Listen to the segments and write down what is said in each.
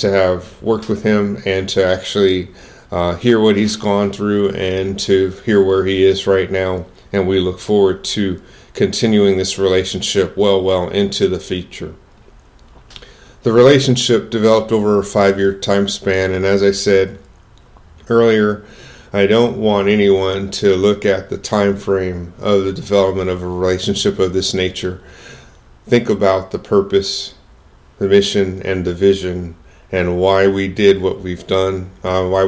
to have worked with him and to actually hear what he's gone through and to hear where he is right now. And we look forward to continuing this relationship well into the future. The relationship developed over a 5-year time span, and as I said earlier, I don't want anyone to look at the time frame of the development of a relationship of this nature. Think about the purpose, the mission, and the vision, and why we did what we've done, why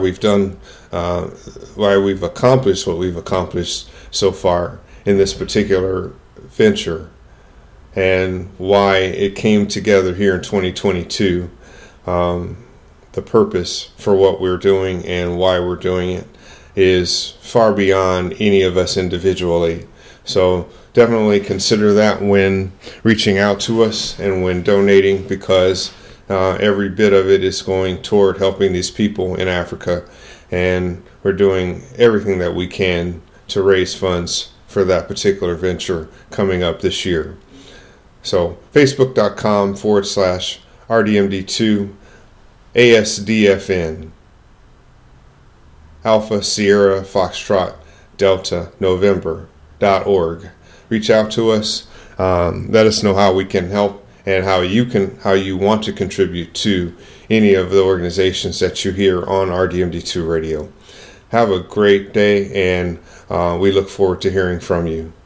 we've accomplished what we've accomplished so far in this particular venture, and why it came together here in 2022. The purpose for what we're doing and why we're doing it is far beyond any of us individually. So definitely consider that when reaching out to us and when donating, because every bit of it is going toward helping these people in Africa, and we're doing everything that we can to raise funds for that particular venture coming up this year. So facebook.com/RDMD2 ASDFN Alpha Sierra Foxtrot Delta November.org. Reach out to us. Let us know how we can help and how you want to contribute to any of the organizations that you hear on RDMD2 Radio. Have a great day, and we look forward to hearing from you.